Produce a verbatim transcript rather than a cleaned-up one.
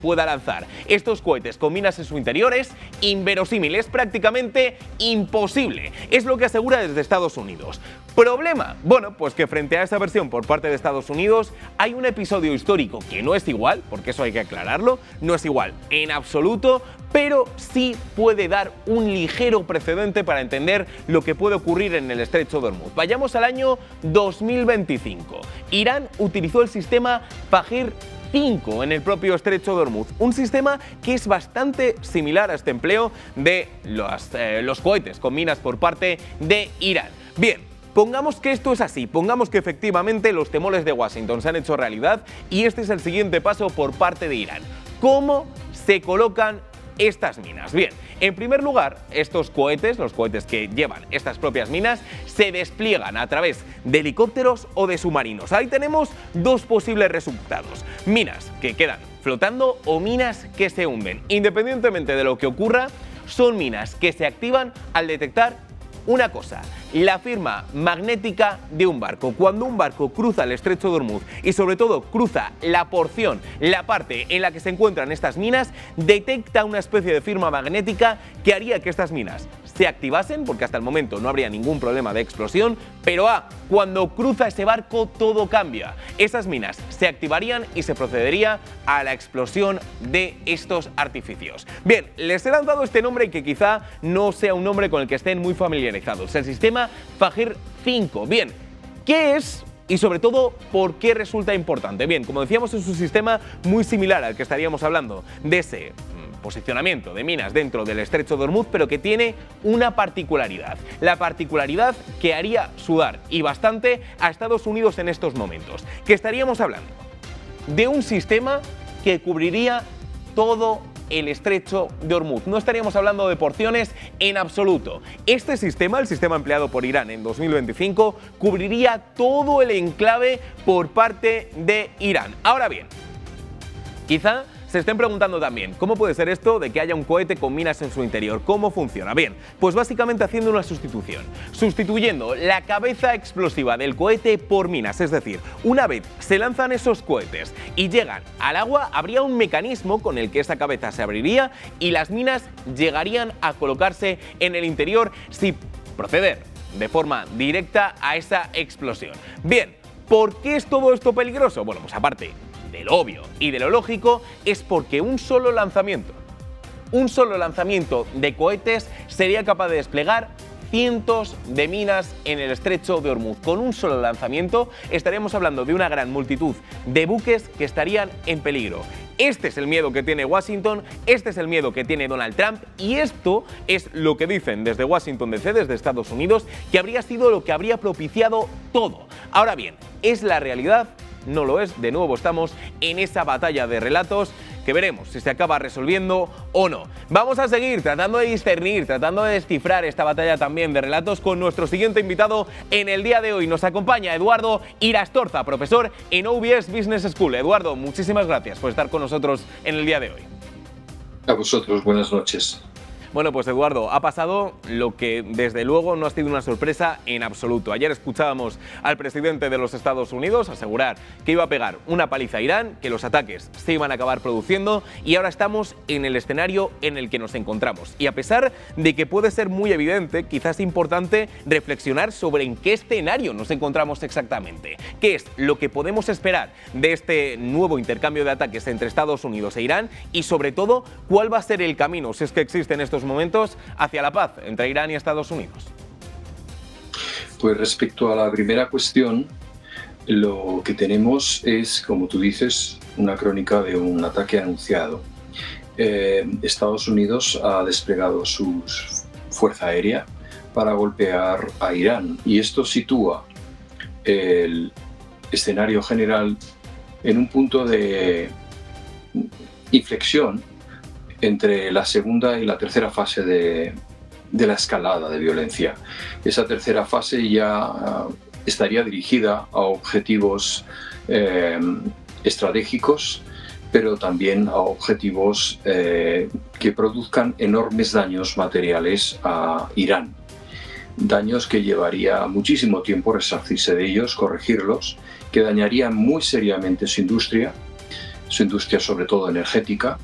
pueda lanzar estos cohetes con minas en su interior es inverosímil, es prácticamente imposible. Es lo que asegura desde Estados Unidos. ¿Problema? Bueno, pues que frente a esa versión por parte de Estados Unidos hay un episodio histórico que no es igual, porque eso hay que aclararlo, no es igual en absoluto, pero sí puede dar un ligero precedente para entender lo que puede ocurrir en el estrecho de Hormuz. Vayamos al año dos mil veinticinco. Irán utilizó el sistema Fajr cinco en el propio estrecho de Hormuz, un sistema que es bastante similar a este empleo de los, eh, los cohetes con minas por parte de Irán. Bien, pongamos que esto es así, pongamos que efectivamente los temores de Washington se han hecho realidad y este es el siguiente paso por parte de Irán. ¿Cómo se colocan estas minas? Bien, en primer lugar, estos cohetes, los cohetes que llevan estas propias minas, se despliegan a través de helicópteros o de submarinos. Ahí tenemos dos posibles resultados: minas que quedan flotando o minas que se hunden. Independientemente de lo que ocurra, son minas que se activan al detectar una cosa: la firma magnética de un barco. Cuando un barco cruza el estrecho de Hormuz y sobre todo cruza la porción, la parte en la que se encuentran estas minas, detecta una especie de firma magnética que haría que estas minas se activasen, porque hasta el momento no habría ningún problema de explosión, pero ah, cuando cruza ese barco todo cambia. Esas minas se activarían y se procedería a la explosión de estos artificios. Bien, les he lanzado este nombre que quizá no sea un nombre con el que estén muy familiarizados: el sistema Fajr cinco. Bien, ¿qué es? Y sobre todo, ¿por qué resulta importante? Bien, como decíamos, es un sistema muy similar al que estaríamos hablando de ese posicionamiento de minas dentro del estrecho de Hormuz, pero que tiene una particularidad. La particularidad que haría sudar y bastante a Estados Unidos en estos momentos. Que estaríamos hablando de un sistema que cubriría todo el estrecho de Hormuz. No estaríamos hablando de porciones en absoluto. Este sistema, el sistema empleado por Irán en dos mil veinticinco, cubriría todo el enclave por parte de Irán. Ahora bien, quizá se estén preguntando también, ¿cómo puede ser esto de que haya un cohete con minas en su interior? ¿Cómo funciona? Bien, pues básicamente haciendo una sustitución, sustituyendo la cabeza explosiva del cohete por minas. Es decir, una vez se lanzan esos cohetes y llegan al agua, habría un mecanismo con el que esa cabeza se abriría y las minas llegarían a colocarse en el interior sin proceder de forma directa a esa explosión. Bien, ¿por qué es todo esto peligroso? Bueno, pues aparte de lo obvio y de lo lógico, es porque un solo lanzamiento, un solo lanzamiento de cohetes sería capaz de desplegar cientos de minas en el estrecho de Hormuz. Con un solo lanzamiento estaríamos hablando de una gran multitud de buques que estarían en peligro. Este es el miedo que tiene Washington, este es el miedo que tiene Donald Trump y esto es lo que dicen desde Washington D C, desde Estados Unidos, que habría sido lo que habría propiciado todo. Ahora bien, ¿es la realidad? No lo es. De nuevo estamos en esa batalla de relatos que veremos si se acaba resolviendo o no. Vamos a seguir tratando de discernir, tratando de descifrar esta batalla también de relatos con nuestro siguiente invitado en el día de hoy. Nos acompaña Eduardo Irastorza, profesor en O B S Business School. Eduardo, muchísimas gracias por estar con nosotros en el día de hoy. A vosotros, buenas noches. Bueno, pues Eduardo, ha pasado lo que desde luego no ha sido una sorpresa en absoluto. Ayer escuchábamos al presidente de los Estados Unidos asegurar que iba a pegar una paliza a Irán, que los ataques se iban a acabar produciendo y ahora estamos en el escenario en el que nos encontramos. Y a pesar de que puede ser muy evidente, quizás es importante reflexionar sobre en qué escenario nos encontramos exactamente. ¿Qué es lo que podemos esperar de este nuevo intercambio de ataques entre Estados Unidos e Irán? Y sobre todo, ¿cuál va a ser el camino, si es que existe en estos momentos, hacia la paz entre Irán y Estados Unidos? Pues respecto a la primera cuestión, lo que tenemos es, como tú dices, una crónica de un ataque anunciado. Eh, Estados Unidos ha desplegado su fuerza aérea para golpear a Irán y esto sitúa el escenario general en un punto de inflexión entre la segunda y la tercera fase de, de la escalada de violencia. Esa tercera fase ya uh, estaría dirigida a objetivos eh, estratégicos, pero también a objetivos eh, que produzcan enormes daños materiales a Irán. Daños que llevaría muchísimo tiempo resarcirse de ellos, corregirlos, que dañarían muy seriamente su industria, su industria sobre todo energética.